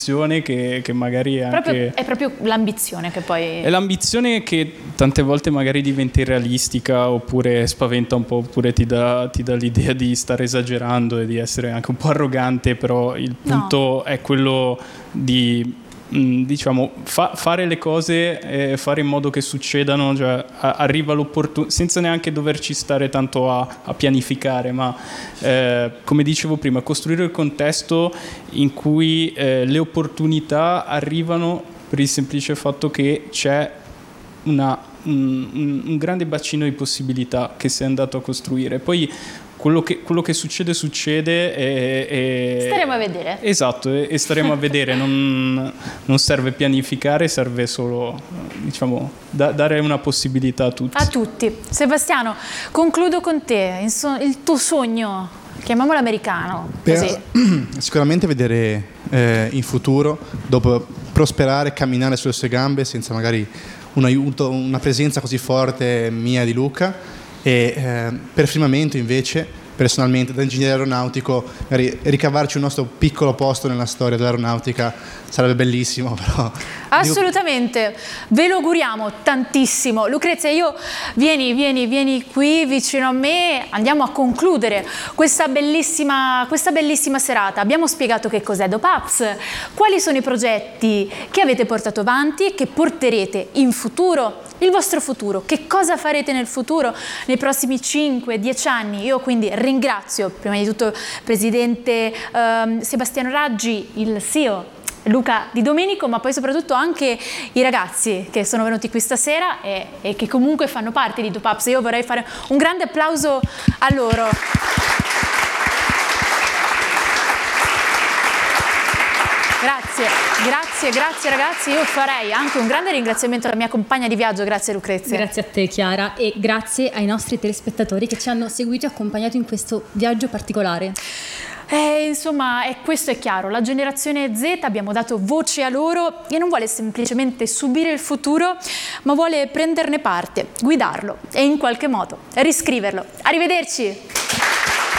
che magari è anche... È proprio l'ambizione che poi... È l'ambizione che tante volte magari diventa irrealistica, oppure spaventa un po', oppure ti dà l'idea di stare esagerando e di essere anche un po' arrogante, però il punto è quello di... diciamo fare le cose, fare in modo che succedano, cioè arriva l'opportunità senza neanche doverci stare tanto a pianificare, ma come dicevo prima, costruire il contesto in cui le opportunità arrivano per il semplice fatto che c'è un grande bacino di possibilità che si è andato a costruire. Poi quello che succede e staremo a vedere. Esatto, e staremo a vedere. Non serve pianificare, serve solo, diciamo, dare una possibilità a tutti. A tutti. Sebastiano, concludo con te. Il tuo sogno, chiamiamolo americano. Sicuramente vedere in futuro, dopo prosperare, camminare sulle sue gambe senza magari un aiuto, una presenza così forte mia di Luca. E per firmamento invece, personalmente da ingegnere aeronautico, magari ricavarci un nostro piccolo posto nella storia dell'aeronautica sarebbe bellissimo, però... Assolutamente, ve lo auguriamo tantissimo. Lucrezia, vieni qui vicino a me, andiamo a concludere questa bellissima serata. Abbiamo spiegato che cos'è DOPAPS, quali sono i progetti che avete portato avanti e che porterete in futuro, il vostro futuro, che cosa farete nel futuro, nei prossimi 5-10 anni. Io quindi ringrazio prima di tutto il presidente Sebastiano Raggi, il CEO Luca Di Domenico, ma poi soprattutto anche i ragazzi che sono venuti qui stasera e che comunque fanno parte di DOPAPS. Io vorrei fare un grande applauso a loro. Grazie ragazzi, io farei anche un grande ringraziamento alla mia compagna di viaggio, grazie Lucrezia. Grazie a te Chiara e grazie ai nostri telespettatori che ci hanno seguito e accompagnato in questo viaggio particolare. Insomma, questo è chiaro, la generazione Z, abbiamo dato voce a loro e non vuole semplicemente subire il futuro, ma vuole prenderne parte, guidarlo e in qualche modo riscriverlo. Arrivederci!